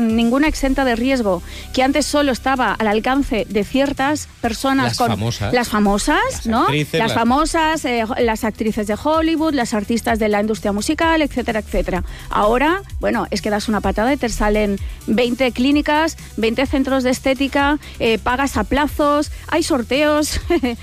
ninguna exenta de riesgo, que antes solo estaba al alcance de ciertas personas, las famosas, ¿no? Las famosas, las actrices de Hollywood, las artistas de la industria musical, etcétera, etcétera. Ahora, bueno, es que das una patada y te salen 20 clínicas, 20 centros de estética, pagas a plazos, hay sorteos,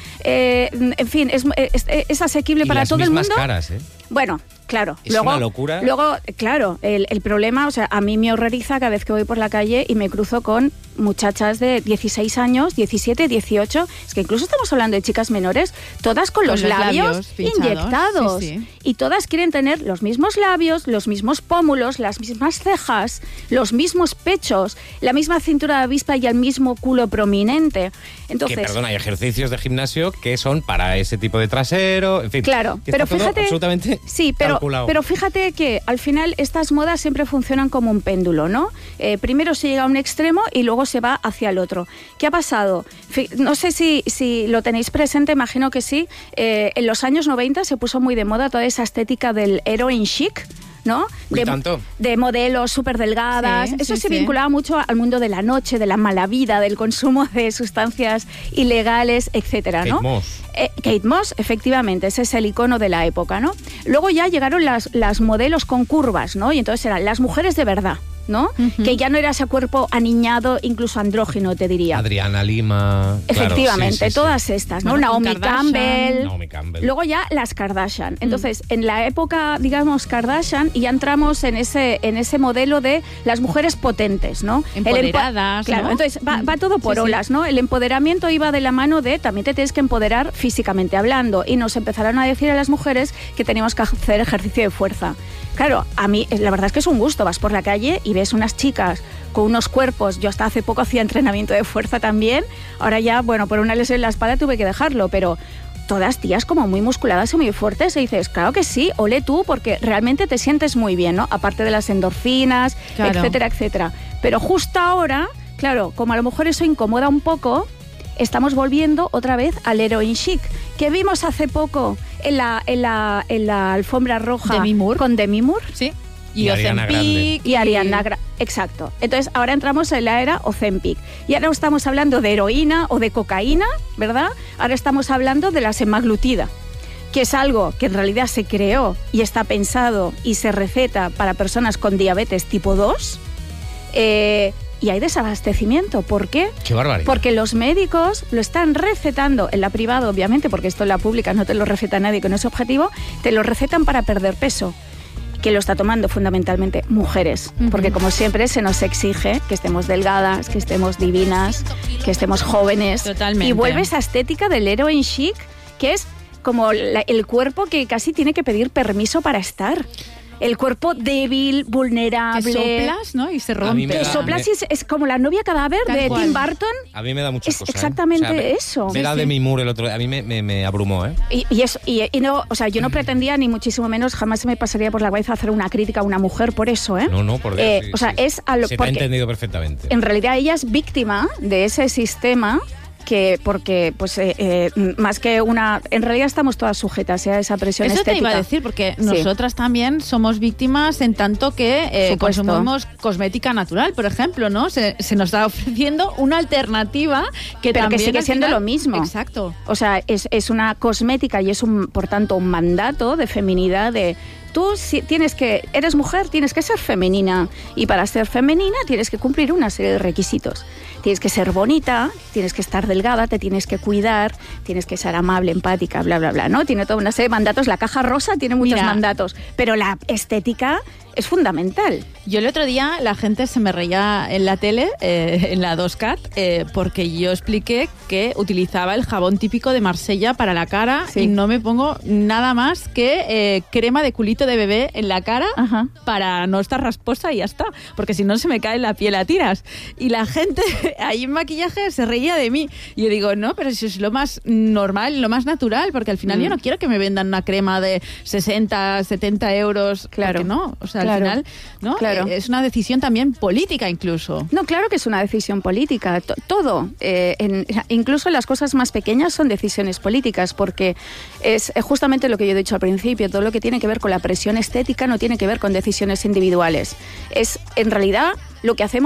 en fin, es asequible para todo el mundo. Y las mismas caras, ¿eh? Bueno, claro. Es una locura. Luego, claro, el problema, o sea, a mí me horroriza cada vez que voy por la calle y me cruzo con muchachas de 16 años, 17, 18, es que incluso estamos hablando de chicas menores, todas con los labios inyectados. Sí. Y todas quieren tener los mismos labios, los mismos pómulos, las mismas cejas, los mismos pechos, la misma cintura de avispa y el mismo culo prominente. Entonces, hay ejercicios de gimnasio que son para ese tipo de trasero, en fin. Claro, pero fíjate, absolutamente calculado. Pero fíjate que al final estas modas siempre funcionan como un péndulo, ¿no? Primero se llega a un extremo y luego se va hacia el otro. ¿Qué ha pasado? No sé si lo tenéis presente, imagino que sí. En los años 90 se puso muy de moda toda esa estética del heroin chic, ¿no? De modelos súper delgadas. Eso se vinculaba mucho al mundo de la noche, de la mala vida, del consumo de sustancias ilegales, etcétera, ¿no? Kate Moss, efectivamente, ese es el icono de la época, ¿no? Luego ya llegaron las modelos con curvas, ¿no? Y entonces eran las mujeres de verdad, ¿no? Uh-huh. Que ya no era ese cuerpo aniñado, incluso andrógino, te diría. Adriana Lima. Efectivamente, claro, todas estas, ¿no? Naomi Campbell. Naomi Campbell. Luego ya las Kardashian. Entonces, en la época, digamos, Kardashian, ya entramos en ese modelo de las mujeres potentes, ¿no? Empoderadas, claro, ¿no? entonces va todo por olas, ¿no? El empoderamiento iba de la mano de también te tienes que empoderar físicamente hablando, y nos empezaron a decir a las mujeres que teníamos que hacer ejercicio de fuerza. Claro, a mí la verdad es que es un gusto, vas por la calle y ves unas chicas con unos cuerpos, yo hasta hace poco hacía entrenamiento de fuerza también, ahora ya, bueno, por una lesión en la espalda tuve que dejarlo, pero todas tías como muy musculadas y muy fuertes, y dices, claro que sí, ole tú, porque realmente te sientes muy bien, ¿no? Aparte de las endorfinas, claro, etcétera, etcétera. Pero justo ahora, claro, como a lo mejor eso incomoda un poco, estamos volviendo otra vez al heroin chic, que vimos hace poco en la alfombra roja con Demi Moore. Sí. Y Ozempic y Ariana Grande. Exacto. Entonces ahora entramos en la era Ozempic. Y ahora no estamos hablando de heroína o de cocaína, ¿verdad? Ahora estamos hablando de la semaglutida, que es algo que en realidad se creó y está pensado y se receta para personas con diabetes tipo 2. Y hay desabastecimiento. ¿Por qué? ¡Qué barbaridad! Porque los médicos lo están recetando en la privada, obviamente, porque esto en la pública no te lo receta nadie con ese objetivo, te lo recetan para perder peso, que lo está tomando fundamentalmente mujeres, porque como siempre se nos exige que estemos delgadas, que estemos divinas, que estemos jóvenes. Totalmente. Y vuelve esa estética del heroin chic, que es como el cuerpo que casi tiene que pedir permiso para estar. El cuerpo débil, vulnerable. Que soplas, ¿no? Y se rompe. Que soplas y es como la novia cadáver de Tim Burton. A mí me da mucha cosa. Es exactamente eso. Ver a Demi Moore el otro día, a mí me abrumó, ¿eh? Y no, o sea, yo no pretendía, ni muchísimo menos, jamás se me pasaría por la cabeza hacer una crítica a una mujer por eso, ¿eh? No, porque o sea, es a lo se te ha entendido perfectamente. En realidad ella es víctima de ese sistema porque pues más que una, en realidad estamos todas sujetas a esa presión estética. Eso te iba a decir, porque nosotras también somos víctimas en tanto que consumimos cosmética natural, por ejemplo, ¿no? Se nos está ofreciendo una alternativa que pero también que sigue siendo lo mismo. Exacto. O sea, es una cosmética y es por tanto un mandato de feminidad de tú si eres mujer, tienes que ser femenina, y para ser femenina tienes que cumplir una serie de requisitos. Tienes que ser bonita, tienes que estar delgada, te tienes que cuidar, tienes que ser amable, empática, bla, bla, bla, ¿no? Tiene toda una serie de mandatos. La caja rosa tiene muchos mandatos, pero la estética es fundamental. Yo el otro día la gente se me reía en la tele, en la 2CAT, porque yo expliqué que utilizaba el jabón típico de Marsella para la cara y no me pongo nada más que crema de culito de bebé en la cara para no estar rasposa y ya está, porque si no se me cae la piel a tiras. Y la gente ahí en maquillaje se reía de mí. Y yo digo, no, pero eso es lo más normal, lo más natural, porque al final yo no quiero que me vendan una crema de 60, 70 euros. Claro. No, o sea, al final, ¿no? Claro. Es una decisión también política incluso. No, claro que es una decisión política. Todo, incluso las cosas más pequeñas son decisiones políticas, porque es justamente lo que yo he dicho al principio, todo lo que tiene que ver con la presión estética no tiene que ver con decisiones individuales. Es, en realidad, lo que hacemos